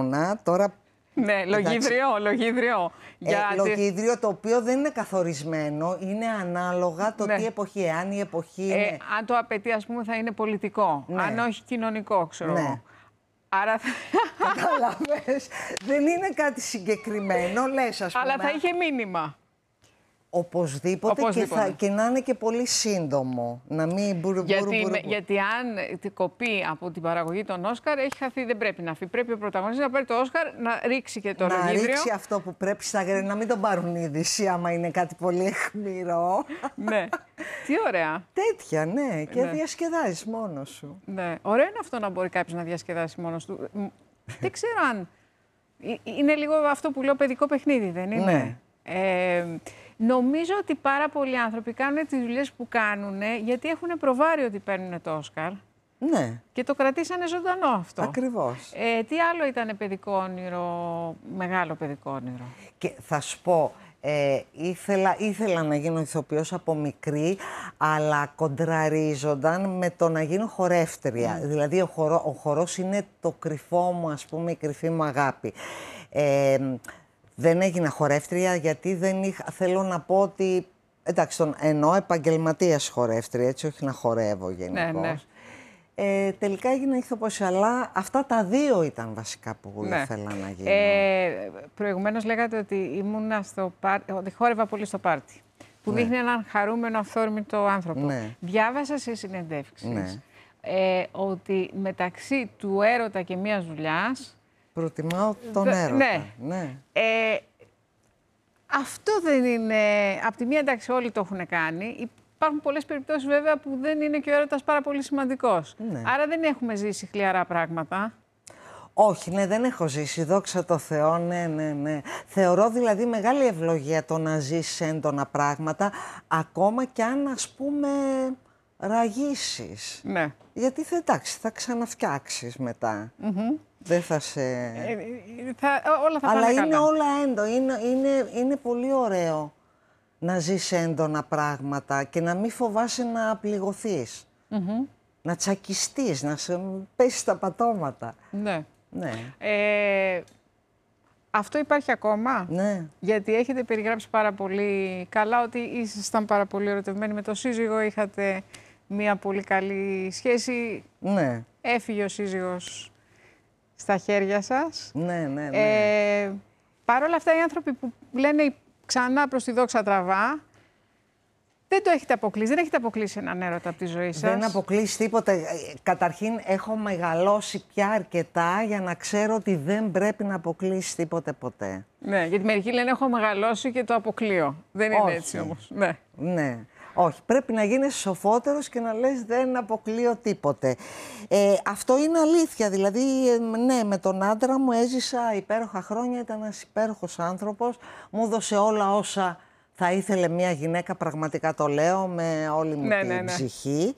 ήμουνα, τώρα... Ναι, λογίδριο. Λογίδριο το οποίο δεν είναι καθορισμένο, είναι ανάλογα το τι εποχή. Αν η εποχή είναι... αν το απαιτεί, ας πούμε, θα είναι πολιτικό. Ναι. Αν όχι κοινωνικό, ξέρω εγώ. Άρα θα... Καταλαβες, δεν είναι κάτι συγκεκριμένο, λες, ας πούμε. Αλλά θα είχε μήνυμα. Οπωσδήποτε. Και να είναι και πολύ σύντομο. Να μην Γιατί αν κοπεί από την παραγωγή των Όσκαρ, έχει χαθεί, δεν πρέπει να φύγει. Πρέπει ο πρωταγωνιστής να πάρει το Όσκαρ, να ρίξει και το λογίδριο. Να ρίξει αυτό που πρέπει στα γρήγορα, να μην τον πάρουν είδηση, άμα είναι κάτι πολύ αιχμηρό. Ναι. Τι ωραία. Τέτοια, ναι. Και διασκεδάζεις μόνος σου. Ναι. Ωραίο είναι αυτό να μπορεί κάποιος να διασκεδάσει μόνος του. Δεν ξέρω αν... Είναι λίγο αυτό που λέω παιδικό παιχνίδι, δεν είναι? Ναι. Νομίζω ότι πάρα πολλοί άνθρωποι κάνουν τις δουλειές που κάνουν γιατί έχουν προβάρει ότι παίρνουν το Όσκαρ. Ναι. Και το κρατήσανε ζωντανό αυτό. Ακριβώς. Τι άλλο ήταν παιδικό όνειρο, μεγάλο παιδικό όνειρο? Και θα σου πω, ήθελα να γίνω ηθοποιός από μικρή, αλλά κοντραρίζονταν με το να γίνω χορεύτρια. Δηλαδή ο χορός είναι το κρυφό μου, ας πούμε, η κρυφή μου αγάπη. Δεν έγινα χορεύτρια γιατί δεν είχα... Θέλω να πω ότι... Εντάξει, εννοώ επαγγελματίας χορεύτρια, έτσι, όχι να χορεύω γενικώς. Ναι. Τελικά έγινα ηθοποιός, αλλά αυτά τα δύο ήταν βασικά που ήθελα να γίνω. Προηγουμένως λέγατε ότι ήμουνα ότι χόρευα πολύ στο πάρτι, που δείχνει έναν χαρούμενο, αυθόρμητο άνθρωπο. Ναι. Διάβασα σε συνεντεύξεις ότι μεταξύ του έρωτα και μιας δουλειάς προτιμάω τον έρωτα. Ναι. Αυτό δεν είναι... Απ' τη μία, εντάξει, όλοι το έχουν κάνει. Υπάρχουν πολλές περιπτώσεις, βέβαια, που δεν είναι και ο έρωτας πάρα πολύ σημαντικός. Ναι. Άρα δεν έχουμε ζήσει χλιαρά πράγματα. Όχι, ναι, δεν έχω ζήσει. Δόξα τω Θεώ, ναι. Θεωρώ δηλαδή μεγάλη ευλογία το να ζεις έντονα πράγματα, ακόμα κι αν, ας πούμε, ραγίσεις. Ναι. Γιατί θα ξαναφτιάξεις μετά. Δεν θα σε... όλα θα Αλλά πάνε είναι καλά. όλα έντονα. Είναι πολύ ωραίο να ζεις έντονα πράγματα και να μην φοβάσαι να πληγωθείς. Να τσακιστείς, να σε πέσεις τα πατώματα. Ναι. Ναι. Αυτό υπάρχει ακόμα? Ναι. Γιατί έχετε περιγράψει πάρα πολύ καλά ότι ήσασταν πάρα πολύ ερωτευμένοι με τον σύζυγο, είχατε μία πολύ καλή σχέση. Ναι. Έφυγε ο σύζυγος στα χέρια σας. Ναι. Παρ' όλα αυτά οι άνθρωποι που λένε ξανά προς τη δόξα τραβά, δεν το έχετε αποκλείσει, δεν έχετε αποκλείσει έναν έρωτα από τη ζωή σας. Δεν αποκλείσει τίποτα. Καταρχήν έχω μεγαλώσει πια αρκετά για να ξέρω ότι δεν πρέπει να αποκλείσει τίποτε ποτέ. Ναι, γιατί μερικοί λένε έχω μεγαλώσει και το αποκλείω. Δεν είναι έτσι όμως. Ναι. Όχι, πρέπει να γίνεις σοφότερος και να λες δεν αποκλείω τίποτε. Αυτό είναι αλήθεια, δηλαδή ναι, με τον άντρα μου έζησα υπέροχα χρόνια, ήταν ένας υπέροχος άνθρωπος, μου έδωσε όλα όσα θα ήθελε μια γυναίκα, πραγματικά το λέω με όλη μου την ψυχή.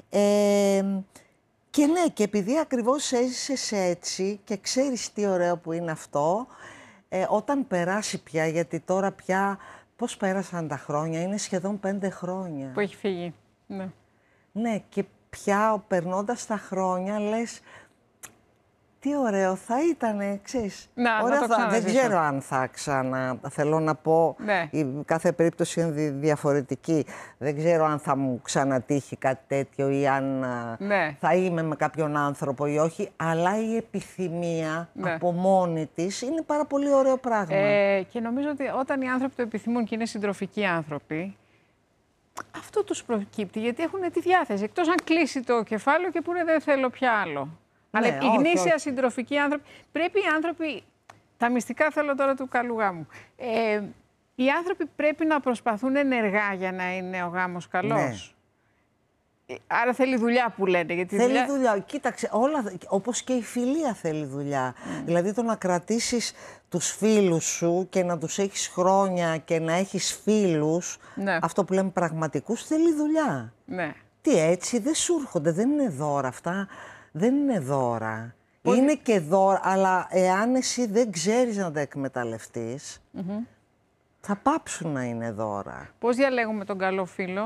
Και ναι, και επειδή ακριβώς έζησες έτσι και ξέρεις τι ωραίο που είναι αυτό, όταν περάσει πια, γιατί τώρα πια... Πώς πέρασαν τα χρόνια, είναι σχεδόν 5 χρόνια. Που έχει φύγει, ναι. Ναι, και πια περνώντας τα χρόνια λες, τι ωραίο θα ήτανε, ξέρεις. Δεν ξέρω αν θα ξανά, θέλω να πω, κάθε περίπτωση είναι διαφορετική. Δεν ξέρω αν θα μου ξανατύχει κάτι τέτοιο ή αν θα είμαι με κάποιον άνθρωπο ή όχι, αλλά η επιθυμία από μόνη της είναι πάρα πολύ ωραίο πράγμα. Και νομίζω ότι όταν οι άνθρωποι το επιθυμούν και είναι συντροφικοί άνθρωποι, αυτό τους προκύπτει, γιατί έχουν τη διάθεση. Εκτός αν κλείσει το κεφάλαιο και πούνε δεν θέλω πια άλλο. Αλλά οι γνήσια συντροφικοί άνθρωποι, πρέπει οι άνθρωποι, τα μυστικά θέλω τώρα του καλού γάμου, οι άνθρωποι πρέπει να προσπαθούν ενεργά για να είναι ο γάμος καλός. Ναι. Άρα θέλει δουλειά που λένε. Γιατί θέλει δουλειά. Κοίταξε, όπως και η φιλία θέλει δουλειά. Δηλαδή το να κρατήσεις τους φίλους σου και να τους έχεις χρόνια και να έχεις φίλους, αυτό που λέμε πραγματικούς, θέλει δουλειά. Ναι. Τι έτσι, δεν σου έρχονται, δεν είναι δώρα αυτά. Δεν είναι δώρα. Είναι και δώρα, αλλά εάν εσύ δεν ξέρεις να τα εκμεταλλευτείς, θα πάψουν να είναι δώρα. Πώς διαλέγουμε τον καλό φίλο?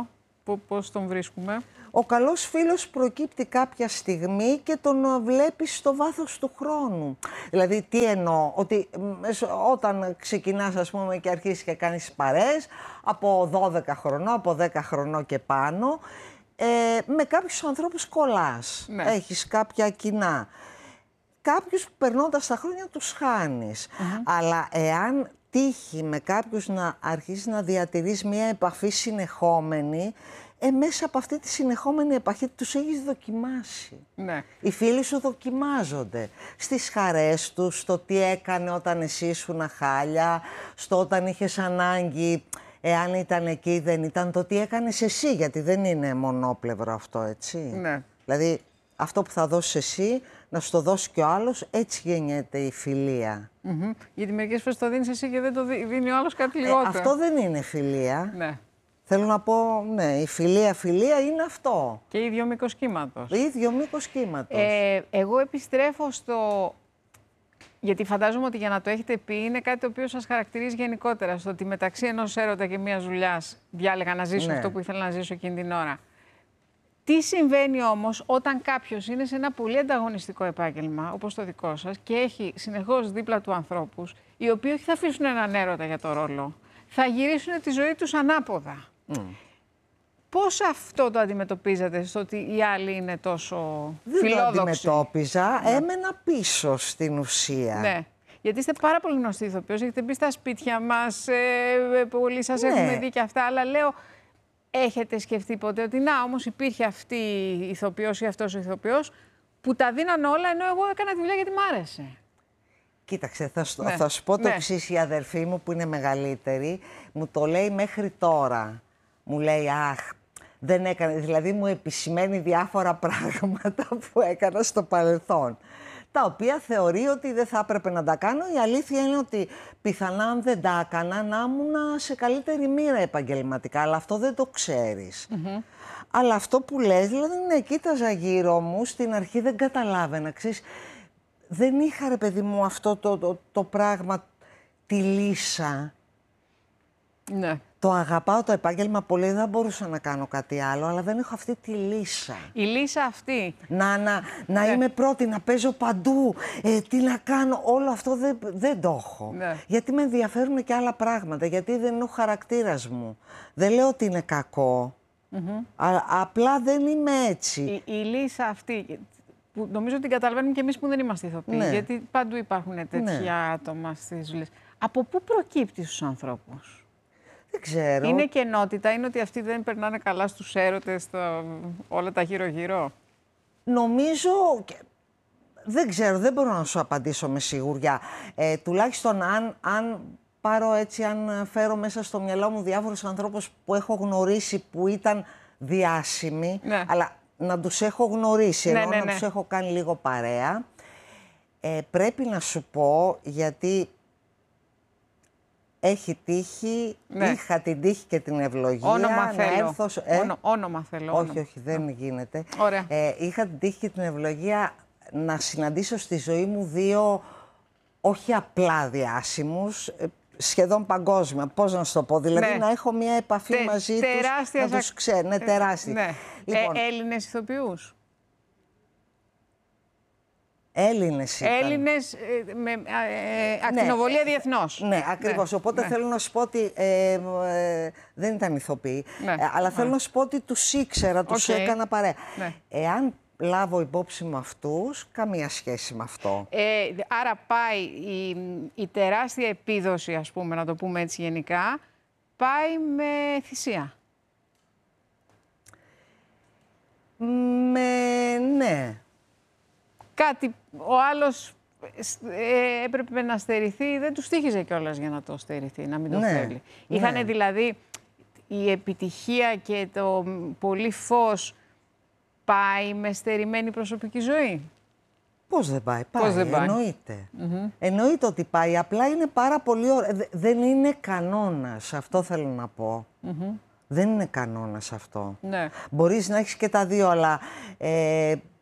πώς τον βρίσκουμε? Ο καλός φίλος προκύπτει κάποια στιγμή και τον βλέπεις στο βάθος του χρόνου. Δηλαδή, τι εννοώ, ότι όταν ξεκινάς, ας πούμε, και αρχίσεις και κάνεις παρέες, από 12 χρονών, από 10 χρονών και πάνω, με κάποιους ανθρώπους κολλάς, έχεις κάποια κοινά. Κάποιους περνώντας τα χρόνια τους χάνεις. Αλλά εάν τύχει με κάποιους να αρχίσεις να διατηρείς μια επαφή συνεχόμενη, μέσα από αυτή τη συνεχόμενη επαφή τους έχεις δοκιμάσει. Ναι. Οι φίλοι σου δοκιμάζονται στις χαρές τους, στο τι έκανε όταν εσύ ήσουν χάλια, στο όταν είχες ανάγκη, εάν ήταν εκεί ή δεν ήταν, το τι έκανες εσύ, γιατί δεν είναι μονόπλευρο αυτό, έτσι. Ναι. Δηλαδή, αυτό που θα δώσεις εσύ, να σου το δώσει και ο άλλος, έτσι γεννιέται η φιλία. Γιατί μερικές φορές το δίνεις εσύ και δεν το δίνει ο άλλος κάτι λιγότερο. Αυτό δεν είναι φιλία. Ναι. Θέλω να πω, ναι, η φιλία είναι αυτό. Και ίδιο μήκος κύματος. Ίδιο μήκος κύματος. Εγώ επιστρέφω στο... Γιατί φαντάζομαι ότι για να το έχετε πει είναι κάτι το οποίο σας χαρακτηρίζει γενικότερα. Στο ότι μεταξύ ενός έρωτα και μιας δουλειάς διάλεγα να ζήσω αυτό που ήθελα να ζήσω εκείνη την ώρα. Τι συμβαίνει όμως όταν κάποιος είναι σε ένα πολύ ανταγωνιστικό επάγγελμα, όπως το δικό σας, και έχει συνεχώς δίπλα του ανθρώπους, οι οποίοι όχι θα αφήσουν έναν έρωτα για το ρόλο, θα γυρίσουν τη ζωή τους ανάποδα. Πώς αυτό το αντιμετωπίζατε, στο ότι οι άλλοι είναι τόσο φιλόδοξοι? Δεν το αντιμετώπιζα, έμενα πίσω στην ουσία. Ναι. Γιατί είστε πάρα πολύ γνωστοί ηθοποιός, έχετε μπει στα σπίτια μας, πολλοί σας έχουμε δει και αυτά, αλλά λέω, έχετε σκεφτεί ποτέ ότι να, όμως υπήρχε αυτή η ηθοποιός ή αυτός ο ηθοποιός που τα δίναν όλα, ενώ εγώ έκανα τη δουλειά γιατί μ' άρεσε? Κοίταξε, θα σου πω το εξής, η αδερφή μου που είναι μεγαλύτερη, μου το λέει μέχρι τώρα. Μου λέει, αχ, δεν έκανε, δηλαδή μου επισημαίνει διάφορα πράγματα που έκανα στο παρελθόν, τα οποία θεωρεί ότι δεν θα έπρεπε να τα κάνω. Η αλήθεια είναι ότι πιθανά αν δεν τα έκανα να ήμουν σε καλύτερη μοίρα επαγγελματικά, αλλά αυτό δεν το ξέρεις. Αλλά αυτό που λες, δηλαδή, ναι, κοίταζα γύρω μου, στην αρχή δεν καταλάβαινα, ξέρεις, δεν είχα, ρε παιδί μου, αυτό το πράγμα, τη λύσα. Ναι. Το αγαπάω το επάγγελμα πολύ, δεν μπορούσα να κάνω κάτι άλλο, αλλά δεν έχω αυτή τη λύσα. Η λύσα αυτή. Να είμαι πρώτη, να παίζω παντού, τι να κάνω, όλο αυτό δεν το έχω. Ναι. Γιατί με ενδιαφέρουν και άλλα πράγματα, γιατί δεν είναι ο χαρακτήρας μου. Δεν λέω ότι είναι κακό, απλά δεν είμαι έτσι. Η λύσα αυτή, που νομίζω ότι την καταλαβαίνουμε και εμείς που δεν είμαστε ηθοποιοί, γιατί παντού υπάρχουν τέτοια άτομα στις δουλειές. Από πού προκύπτει στους ανθρώπους? Δεν ξέρω. Είναι κενότητα, είναι ότι αυτοί δεν περνάνε καλά στους έρωτες, όλα τα γύρω-γύρω? Νομίζω, δεν ξέρω, δεν μπορώ να σου απαντήσω με σιγουριά. Τουλάχιστον αν πάρω έτσι, αν φέρω μέσα στο μυαλό μου διάφορους ανθρώπους που έχω γνωρίσει που ήταν διάσημοι, αλλά να τους έχω γνωρίσει, ενώ να τους έχω κάνει λίγο παρέα, πρέπει να σου πω, γιατί έχει τύχει, είχα την τύχη και την ευλογία όνομα να θέλω. έρθω... Όνομα θέλω. Όχι, δεν γίνεται. Ωραία. Είχα την τύχη και την ευλογία να συναντήσω στη ζωή μου δύο όχι απλά διάσημους, σχεδόν παγκόσμια. Πώς να σου το πω, δηλαδή να έχω μια επαφή μαζί τους, να τους ξέρω. Ναι, τεράστια. Ναι. Λοιπόν, Έλληνες ηθοποιούς? Έλληνες ήταν. Έλληνες με ακτινοβολία διεθνώς. Ναι, ακριβώς. Οπότε θέλω να σου πω ότι δεν ήταν ηθοποιοί, αλλά θέλω να σου πω ότι τους ήξερα, τους έκανα παρέα. Εάν λάβω υπόψη με αυτούς, καμία σχέση με αυτό. Άρα πάει η τεράστια επίδοση, ας πούμε, να το πούμε έτσι γενικά, πάει με θυσία. Ναι. Κάτι, ο άλλος έπρεπε να στερηθεί, δεν του στοίχιζε κιόλας για να το στερηθεί, να μην το θέλει. Είχανε δηλαδή η επιτυχία και το πολύ φως πάει με στερημένη προσωπική ζωή? Πώς δεν πάει? Εννοείται. Εννοείται ότι πάει, απλά είναι πάρα πολύ ωραία. Δεν είναι κανόνας, αυτό θέλω να πω. Δεν είναι κανόνας αυτό. Ναι. Μπορείς να έχεις και τα δύο, αλλά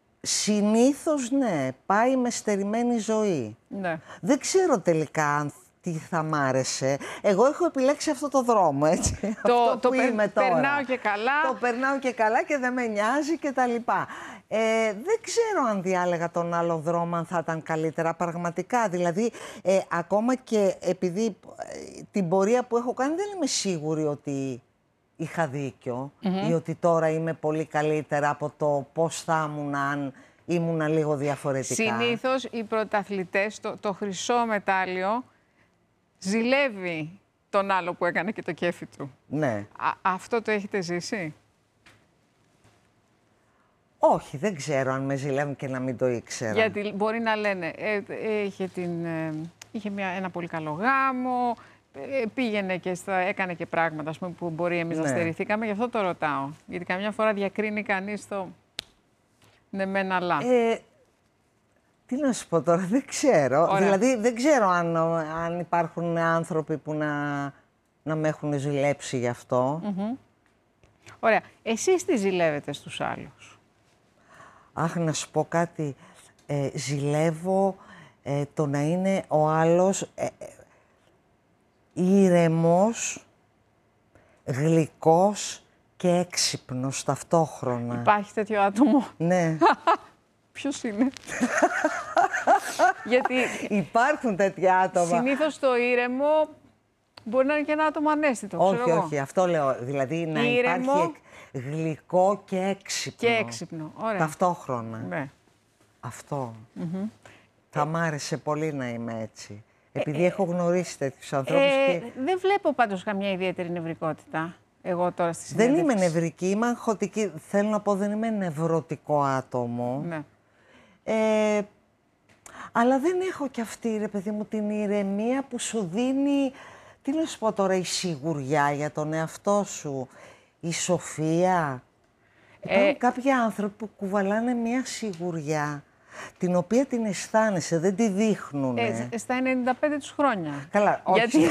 συνήθως πάει με στερημένη ζωή. Ναι. Δεν ξέρω τελικά τι θα μ' άρεσε. Εγώ έχω επιλέξει αυτό το δρόμο, έτσι. Αυτό που είμαι τώρα. Περνάω και καλά. Το περνάω και καλά και δεν με νοιάζει και τα λοιπά. Δεν ξέρω αν διάλεγα τον άλλο δρόμο, αν θα ήταν καλύτερα πραγματικά. Δηλαδή, ακόμα και επειδή την πορεία που έχω κάνει δεν είμαι σίγουρη ότι είχα δίκιο ή ότι τώρα είμαι πολύ καλύτερα από το πώς θα ήμουν αν ήμουνα λίγο διαφορετικά. Συνήθως οι πρωταθλητές, το χρυσό μετάλλιο, ζηλεύει τον άλλο που έκανε και το κέφι του. Ναι. Αυτό το έχετε ζήσει? Όχι, δεν ξέρω αν με ζηλεύουν και να μην το ήξερα. Γιατί μπορεί να λένε, είχε ένα πολύ καλό γάμο, πήγαινε και έκανε και πράγματα, ας πούμε, που μπορεί εμείς να στερηθήκαμε. Γι' αυτό το ρωτάω. Γιατί καμιά φορά διακρίνει κανείς το ναι μεν αλλά. Τι να σου πω τώρα, δεν ξέρω. Ωραία. Δηλαδή δεν ξέρω αν υπάρχουν άνθρωποι που να με έχουν ζηλέψει γι' αυτό. Ωραία. Εσείς τι ζηλεύετε στους άλλους? Αχ, να σου πω κάτι. Ζηλεύω το να είναι ο άλλος ήρεμος, γλυκός και έξυπνος ταυτόχρονα. Υπάρχει τέτοιο άτομο? Ναι. Ποιος είναι? Γιατί υπάρχουν τέτοια άτομα. Συνήθως το ήρεμο μπορεί να είναι και ένα άτομο ανέστητο. Όχι, όχι, αυτό λέω. Δηλαδή να υπάρχει γλυκό και έξυπνο. Και έξυπνο, ωραία. Ταυτόχρονα. Ναι. Αυτό. Θα μ' άρεσε πολύ να είμαι έτσι. Επειδή έχω γνωρίσει τέτοιους ανθρώπους και... Δεν βλέπω πάντως καμιά ιδιαίτερη νευρικότητα. Εγώ τώρα στη συνέντευξη. Δεν είμαι νευρική, είμαι αγχωτική. Θέλω να πω, δεν είμαι νευρωτικό άτομο. Ναι. Αλλά δεν έχω κι αυτή, ρε παιδί μου, την ηρεμία που σου δίνει, τι να σου πω τώρα, η σιγουριά για τον εαυτό σου, η σοφία. Υπάρχουν κάποιοι άνθρωποι που κουβαλάνε μια σιγουριά, την οποία την αισθάνεσαι, δεν τη δείχνουν. Στα 95 τους χρόνια. Καλά, όχι. Γιατί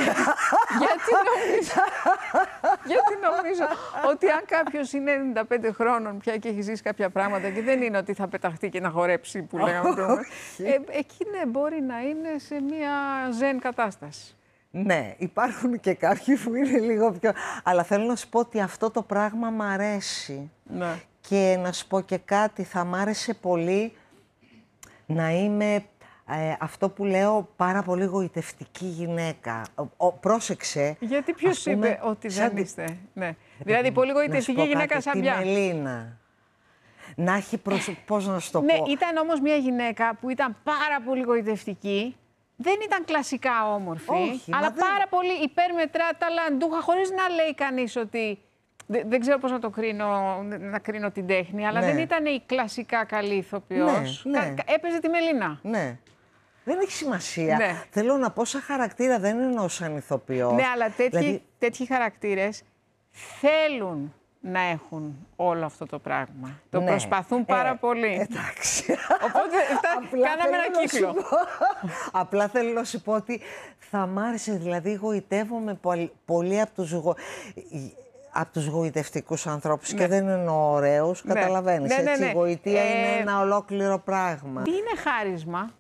νομίζω ότι αν κάποιος είναι 95 χρόνων πια και έχει ζήσει κάποια πράγματα και δεν είναι ότι θα πεταχτεί και να χορέψει που λέγαμε πριν, εκεί ναι, μπορεί να είναι σε μια ζεν κατάσταση. Ναι, υπάρχουν και κάποιοι που είναι λίγο πιο... Αλλά θέλω να σου πω ότι αυτό το πράγμα μ' αρέσει. Ναι. Και να σου πω και κάτι, θα μ' άρεσε πολύ να είμαι αυτό που λέω πάρα πολύ γοητευτική γυναίκα. Πρόσεξε. Γιατί ποιος είπε ότι δεν είστε? Ναι. Δηλαδή πολύ γοητευτική γυναίκα σαν πια. Τη Μελίνα. Να έχει πώς να σου το πω. Ναι, ήταν όμως μια γυναίκα που ήταν πάρα πολύ γοητευτική. Δεν ήταν κλασικά όμορφη, όχι, αλλά πάρα πολύ υπέρμετρα ταλαντούχα, χωρίς να λέει κανείς ότι... Δεν ξέρω πώς να το κρίνω, να κρίνω την τέχνη, αλλά δεν ήταν η κλασικά καλή ηθοποιός. Ναι. Έπαιζε τη Μελίνα. Ναι. Δεν έχει σημασία. Ναι. Θέλω να πω, σαν χαρακτήρα δεν εννοώ σαν ηθοποιός. Ναι, αλλά τέτοιοι χαρακτήρες θέλουν να έχουν όλο αυτό το πράγμα. Το προσπαθούν πάρα πολύ. Εντάξει. Οπότε κάναμε ένα κύκλο. Απλά θέλω να σου πω ότι θα μ' άρεσε, δηλαδή γοητεύομαι πολύ από τους γοητευτικούς ανθρώπους και δεν εννοώ ωραίους, καταλαβαίνεις. Έτσι, η γοητεία είναι ένα ολόκληρο πράγμα. Τι είναι χάρισμα?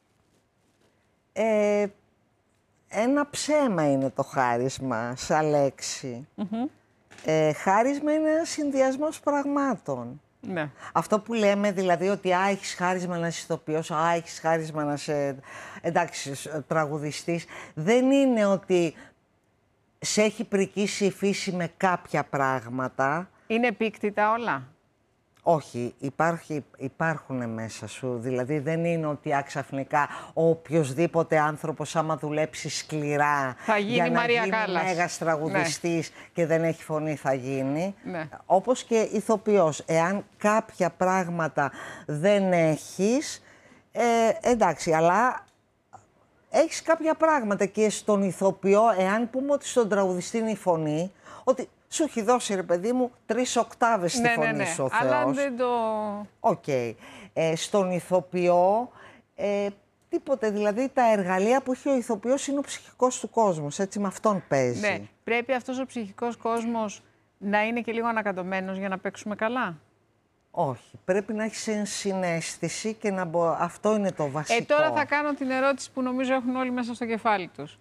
Ένα ψέμα είναι το χάρισμα, σαν λέξη. Χάρισμα είναι ένας συνδυασμός πραγμάτων. Ναι. Αυτό που λέμε δηλαδή ότι έχεις χάρισμα να είσαι ηθοποιός, έχεις χάρισμα να είσαι τραγουδιστής, δεν είναι ότι σε έχει πρικήσει η φύση με κάποια πράγματα. Είναι επίκτητα όλα? Όχι, υπάρχουν μέσα σου. Δηλαδή δεν είναι ότι ξαφνικά οποιοσδήποτε άνθρωπος άμα δουλέψει σκληρά θα γίνει για να Μαρία γίνει Κάλλας. μέγας τραγουδιστής και δεν έχει φωνή θα γίνει. Ναι. Όπως και ηθοποιός. Εάν κάποια πράγματα δεν έχεις, εντάξει, αλλά έχεις κάποια πράγματα και στον ηθοποιό, εάν πούμε ότι στον τραγουδιστή είναι η φωνή, ότι σου έχει δώσει, ρε παιδί μου, 3 οκτάβες στη φωνή σου ο Θεός. Αλλά δεν το... Οκ. Στον ηθοποιό, τίποτε. Δηλαδή, τα εργαλεία που έχει ο ηθοποιός είναι ο ψυχικός του κόσμος. Έτσι, με αυτόν παίζει. Ναι. Πρέπει αυτός ο ψυχικός κόσμος να είναι και λίγο ανακατωμένος για να παίξουμε καλά. Όχι. Πρέπει να έχεις συναίσθηση και να αυτό είναι το βασικό. Τώρα θα κάνω την ερώτηση που νομίζω έχουν όλοι μέσα στο κεφάλι τους.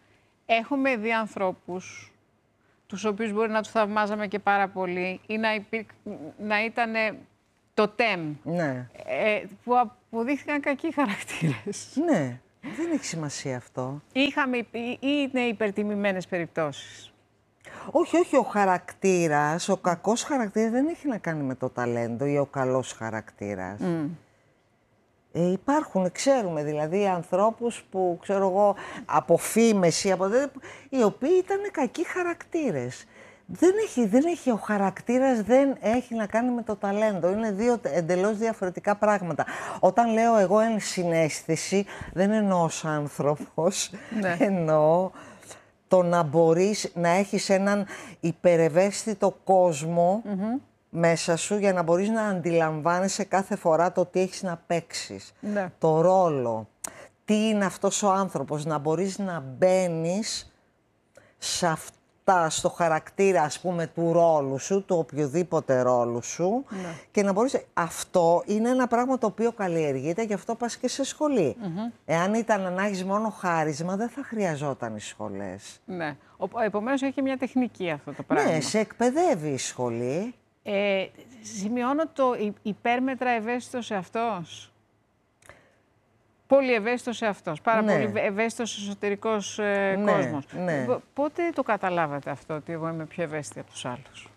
Έχουμε δει ανθρώπους, τους οποίους μπορεί να τους θαυμάζαμε και πάρα πολύ, ή να ήταν το τεμ, ναι. που αποδείχθηκαν κακοί χαρακτήρες. Ναι, δεν έχει σημασία αυτό. Ή είναι υπερτιμημένες περιπτώσεις. Όχι, όχι, ο χαρακτήρας, ο κακός χαρακτήρας δεν έχει να κάνει με το ταλέντο ή ο καλός χαρακτήρας. Υπάρχουν, ξέρουμε δηλαδή, ανθρώπους που, ξέρω εγώ, από φήμες ή οι οποίοι ήταν κακοί χαρακτήρες. Δεν έχει, ο χαρακτήρας δεν έχει να κάνει με το ταλέντο. Είναι δύο εντελώς διαφορετικά πράγματα. Όταν λέω εγώ ενσυναίσθηση, δεν εννοώ σαν άνθρωπος, ναι. Εννοώ το να μπορείς να έχεις έναν υπερευαίσθητο κόσμο μέσα σου για να μπορείς να αντιλαμβάνεσαι κάθε φορά το τι έχεις να παίξεις. Ναι. Το ρόλο. Τι είναι αυτός ο άνθρωπος. Να μπορείς να μπαίνεις σε αυτά, στο χαρακτήρα, ας πούμε, του ρόλου σου, του οποιοδήποτε ρόλου σου, ναι. Και να μπορείς... Αυτό είναι ένα πράγμα το οποίο καλλιεργείται, γι' αυτό πας και σε σχολή. Εάν ήταν να έχεις μόνο χάρισμα, δεν θα χρειαζόταν οι σχολές. Ναι. Επομένως, έχει μια τεχνική αυτό το πράγμα. Ναι, σε εκπαιδεύει η σχολή. Σημειώνω το υπέρμετρα ευαίσθητος εαυτός. Πολύ ευαίσθητος εαυτός. Πάρα πολύ ευαίσθητος εσωτερικός κόσμος. Ναι. Πότε το καταλάβατε αυτό, ότι εγώ είμαι πιο ευαίσθητη από τους άλλους?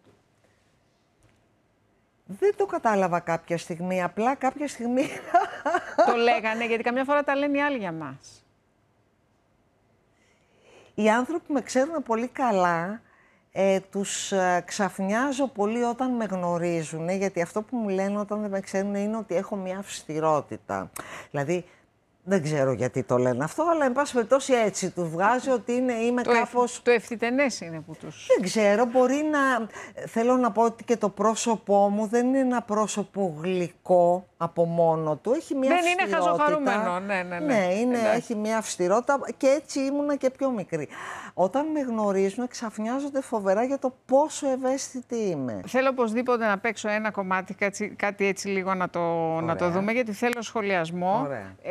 Δεν το κατάλαβα κάποια στιγμή. Απλά κάποια στιγμή... Το λέγανε, γιατί καμιά φορά τα λένε οι άλλοι για μας. Οι άνθρωποι με ξέρουν πολύ καλά. Τους ξαφνιάζω πολύ όταν με γνωρίζουν, γιατί αυτό που μου λένε όταν δεν με ξέρουν είναι ότι έχω μια αυστηρότητα. Δηλαδή, δεν ξέρω γιατί το λένε αυτό, αλλά εν πάση περιπτώσει έτσι τους βγάζει ότι είμαι κάπως... Το ευθυτενές είναι που τους... Δεν ξέρω, μπορεί να... Θέλω να πω ότι και το πρόσωπό μου δεν είναι ένα πρόσωπο γλυκό από μόνο του. Έχει μια αυστηρότητα. Δεν είναι χαζοχαρούμενο, ναι. Έχει μια αυστηρότητα και έτσι ήμουνα και πιο μικρή. Όταν με γνωρίζουν, ξαφνιάζονται φοβερά για το πόσο ευαίσθητη είμαι. Θέλω οπωσδήποτε να παίξω ένα κομμάτι, κάτι έτσι λίγο να το δούμε, γιατί θέλω σχολιασμό.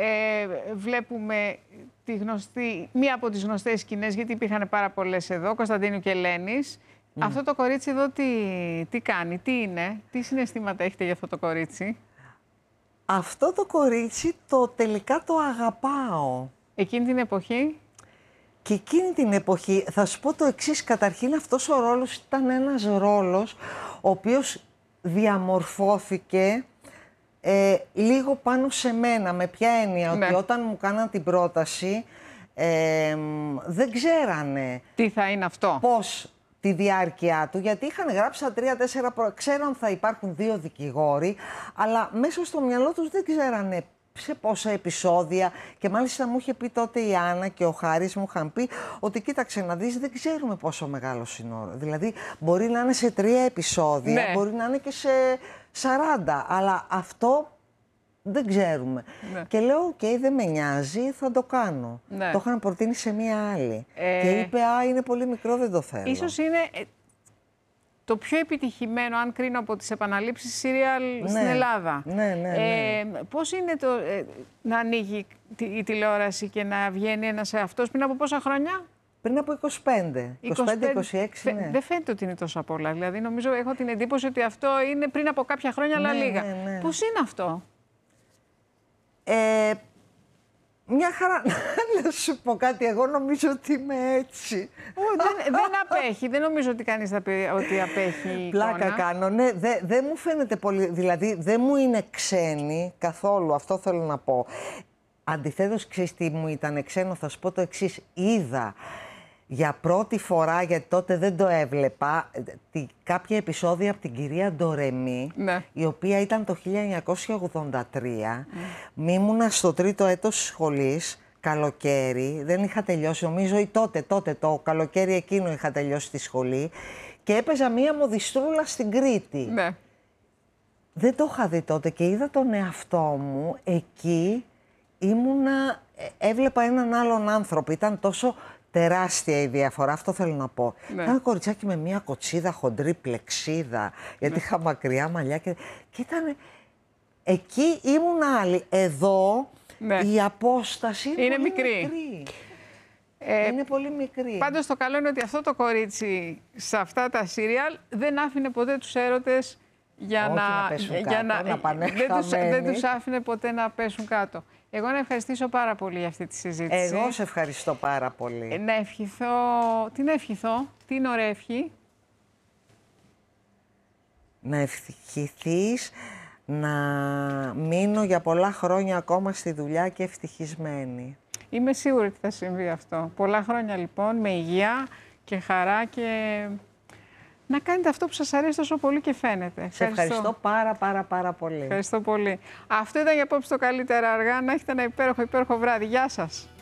Βλέπουμε μία από τις γνωστές σκηνές, γιατί υπήρχαν πάρα πολλές εδώ, Κωνσταντίνου και Ελένης. Αυτό το κορίτσι εδώ τι κάνει, τι είναι, τι συναισθήματα έχετε για αυτό το κορίτσι? Αυτό το κορίτσι τελικά το αγαπάω. Εκείνη την εποχή? Και εκείνη την εποχή, θα σου πω το εξής, καταρχήν αυτός ο ρόλος ήταν ένας ρόλος ο οποίος διαμορφώθηκε λίγο πάνω σε μένα. Με ποια έννοια? Ότι όταν μου κάναν την πρόταση, δεν ξέρανε τι θα είναι αυτό, πώς τη διάρκεια του, γιατί είχαν γράψει τα 3-4 ξέραν θα υπάρχουν 2 δικηγόροι, αλλά μέσα στο μυαλό τους δεν ξέρανε σε πόσα επεισόδια, και μάλιστα μου είχε πει τότε η Άννα και ο Χάρης μου είχαν πει ότι κοίταξε να δεις, δεν ξέρουμε πόσο μεγάλο είναι ο ρόλος. Δηλαδή μπορεί να είναι σε 3 επεισόδια, μπορεί να είναι και σε 40, αλλά αυτό δεν ξέρουμε. Και λέω, οκ, δεν με νοιάζει, θα το κάνω. Το είχαν προτείνει σε μία άλλη. Και είπε, είναι πολύ μικρό, δεν το θέλω. Ίσως είναι το πιο επιτυχημένο, αν κρίνω από τις επαναλήψεις σύριαλ στην Ελλάδα. Πώς είναι να ανοίγει η τηλεόραση και να βγαίνει ένας αυτός πριν από πόσα χρόνια? Πριν από 25, 25-26, ναι. Δεν φαίνεται ότι είναι τόσο πολλά. Δηλαδή, νομίζω, έχω την εντύπωση ότι αυτό είναι πριν από κάποια χρόνια, αλλά λίγα. Πώς είναι αυτό? Μια χαρά. Να σου πω κάτι, εγώ νομίζω ότι είμαι έτσι. Δεν απέχει, δεν νομίζω ότι κανείς θα πει ότι απέχει η πλάκα εικόνα. κάνω, ναι, δεν μου φαίνεται πολύ, δηλαδή δεν μου είναι ξένη καθόλου, αυτό θέλω να πω. Αντιθέτως, ξέρεις τι μου ήταν ξένο, θα σου πω το εξής, είδα για πρώτη φορά, γιατί τότε δεν το έβλεπα, κάποια επεισόδια από την κυρία Ντορεμή, η οποία ήταν το 1983. Ήμουνα στο 3ο έτος σχολής, καλοκαίρι, δεν είχα τελειώσει, νομίζω ή τότε το καλοκαίρι εκείνο είχα τελειώσει τη σχολή, και έπαιζα μία μοδιστρούλα στην Κρήτη. Δεν το είχα δει τότε και είδα τον εαυτό μου εκεί, έβλεπα έναν άλλον άνθρωπο, ήταν τόσο τεράστια η διαφορά, αυτό θέλω να πω. Ήταν ένα κοριτσάκι με μία κοτσίδα, χοντρή πλεξίδα, γιατί είχα μακριά μαλλιά και ήταν... Εκεί ήμουν άλλη. Εδώ η απόσταση είναι πολύ μικρή. Είναι πολύ μικρή. Πάντως το καλό είναι ότι αυτό το κορίτσι σε αυτά τα σύριαλ δεν άφηνε ποτέ τους έρωτες δεν τους άφηνε ποτέ να πέσουν κάτω. Εγώ να ευχαριστήσω πάρα πολύ για αυτή τη συζήτηση. Εγώ σε ευχαριστώ πάρα πολύ. Να ευχηθώ... Τι να ευχηθώ, τι είναι ωραία ευχή. Να ευχηθείς να μείνω για πολλά χρόνια ακόμα στη δουλειά και ευτυχισμένη. Είμαι σίγουρη ότι θα συμβεί αυτό. Πολλά χρόνια λοιπόν, με υγεία και χαρά και να κάνετε αυτό που σας αρέσει τόσο πολύ και φαίνεται. Σε ευχαριστώ πάρα πολύ. Ευχαριστώ πολύ. Αυτό ήταν για απόψε το Καλύτερα Αργά. Να έχετε ένα υπέροχο βράδυ. Γεια σας.